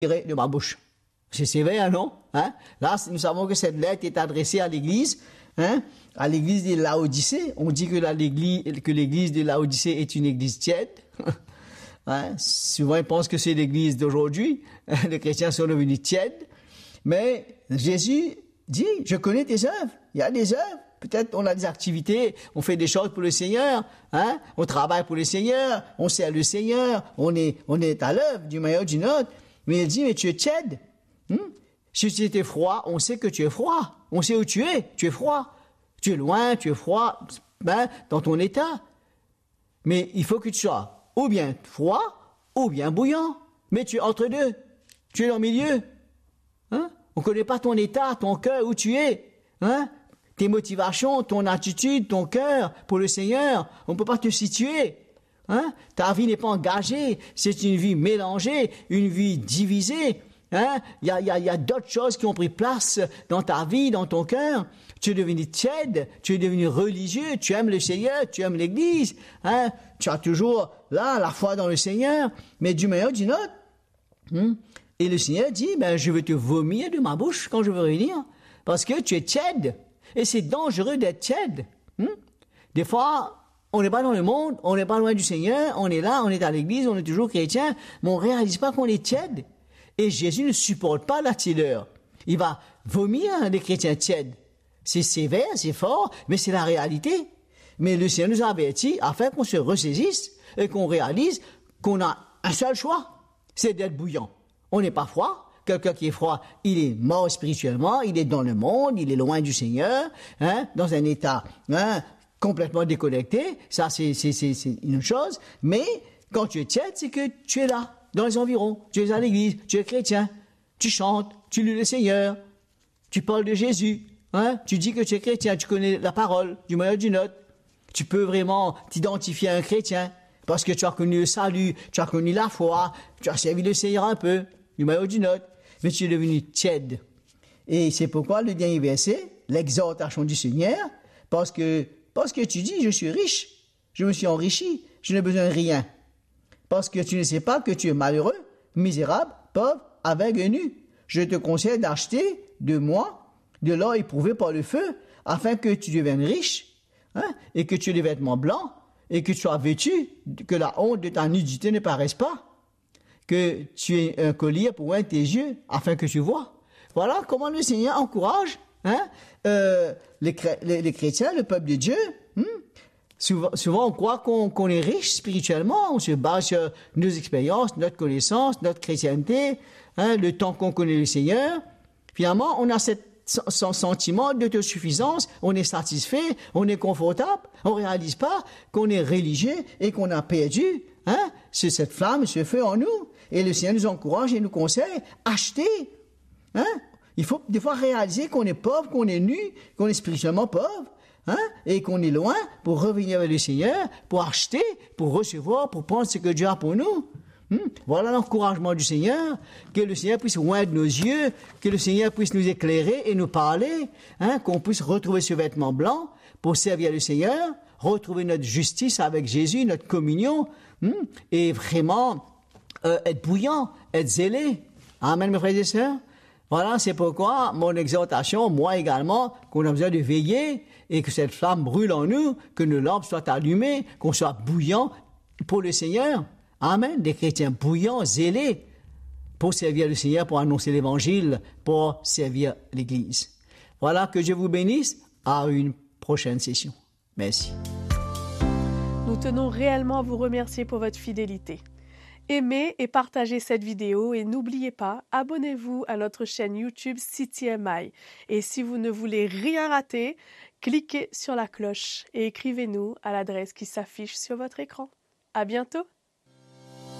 de ma bouche. C'est sévère, non? Hein? Là, nous savons que cette lettre est adressée à l'Église, hein? À l'Église de Laodicée. On dit que l'Église de Laodicée est une Église tiède. Hein? Souvent, ils pensent que c'est l'Église d'aujourd'hui. Les chrétiens sont devenus tièdes. Mais Jésus dit, je connais tes œuvres. Il y a des œuvres. Peut-être on a des activités, on fait des choses pour le Seigneur, hein? On travaille pour le Seigneur, on sert le Seigneur, on est à l'œuvre du meilleur du nôtre. Mais il dit, mais tu es tiède. Si tu étais froid, on sait que tu es froid. On sait où tu es froid. Tu es loin, tu es froid, dans ton état. Mais il faut que tu sois ou bien froid, ou bien bouillant. Mais tu es entre deux. Tu es dans le milieu. Hein? On ne connaît pas ton état, ton cœur, où tu es. Hein? Tes motivations, ton attitude, ton cœur pour le Seigneur. On ne peut pas te situer. Hein? Ta vie n'est pas engagée. C'est une vie mélangée, une vie divisée. Hein? Il y a d'autres choses qui ont pris place dans ta vie, dans ton cœur. Tu es devenu tiède, tu es devenu religieux, tu aimes le Seigneur, tu aimes l'Église. Hein? Tu as toujours là la foi dans le Seigneur, mais du meilleur du nôtre. Et le Seigneur dit, je vais te vomir de ma bouche quand je veux revenir, parce que tu es tiède. Et c'est dangereux d'être tiède. Des fois, on n'est pas dans le monde, on n'est pas loin du Seigneur, on est là, on est à l'église, on est toujours chrétien, mais on ne réalise pas qu'on est tiède. Et Jésus ne supporte pas la tiédeur. Il va vomir des chrétiens tièdes. C'est sévère, c'est fort, mais c'est la réalité. Mais le Seigneur nous a avertis afin qu'on se ressaisisse et qu'on réalise qu'on a un seul choix, c'est d'être bouillant. On n'est pas froid. Quelqu'un qui est froid, il est mort spirituellement, il est dans le monde, il est loin du Seigneur, hein, dans un état complètement déconnecté. Ça, c'est une chose. Mais quand tu es tiède, c'est que tu es là, dans les environs. Tu es à l'église, tu es chrétien, tu chantes, tu lis le Seigneur, tu parles de Jésus, hein, tu dis que tu es chrétien, tu connais la parole du meilleur du nôtre. Tu peux vraiment t'identifier à un chrétien parce que tu as connu le salut, tu as connu la foi, tu as servi le Seigneur un peu, du meilleur du nôtre. Mais tu es devenu tiède. Et c'est pourquoi le dernier verset, l'exhortation du Seigneur, parce que tu dis, je suis riche, je me suis enrichi, je n'ai besoin de rien. Parce que tu ne sais pas que tu es malheureux, misérable, pauvre, aveugle et nu. Je te conseille d'acheter de moi de l'or éprouvé par le feu, afin que tu deviennes riche, hein, et que tu aies des vêtements blancs, et que tu sois vêtu, que la honte de ta nudité ne paraisse pas. Que tu aies un collier pour oindre tes yeux, afin que tu vois. Voilà comment le Seigneur encourage les chrétiens, le peuple de Dieu. Souvent, on croit qu'on est riche spirituellement, on se base sur nos expériences, notre connaissance, notre chrétienté, le temps qu'on connaît le Seigneur. Finalement, on a son sentiment d'autosuffisance, on est satisfait, on est confortable, on réalise pas qu'on est religieux et qu'on a perdu cette flamme, ce feu en nous. Et le Seigneur nous encourage et nous conseille, achetez. Il faut des fois réaliser qu'on est pauvre, qu'on est nu, qu'on est spirituellement pauvre, et qu'on est loin pour revenir vers le Seigneur, pour acheter, pour recevoir, pour prendre ce que Dieu a pour nous. Voilà l'encouragement du Seigneur, que le Seigneur puisse oindre nos yeux, que le Seigneur puisse nous éclairer et nous parler, qu'on puisse retrouver ce vêtement blanc pour servir le Seigneur, retrouver notre justice avec Jésus, notre communion, et vraiment être bouillant, être zélé. Amen, mes frères et sœurs. Voilà, c'est pourquoi mon exhortation, moi également, qu'on a besoin de veiller et que cette flamme brûle en nous, que nos lampes soient allumées, qu'on soit bouillant pour le Seigneur. Amen. Des chrétiens bouillants, zélés, pour servir le Seigneur, pour annoncer l'Évangile, pour servir l'Église. Voilà, que Dieu vous bénisse. À une prochaine session. Merci. Nous tenons réellement à vous remercier pour votre fidélité. Aimez et partagez cette vidéo et n'oubliez pas, abonnez-vous à notre chaîne YouTube CTMI. Et si vous ne voulez rien rater, cliquez sur la cloche et écrivez-nous à l'adresse qui s'affiche sur votre écran. À bientôt!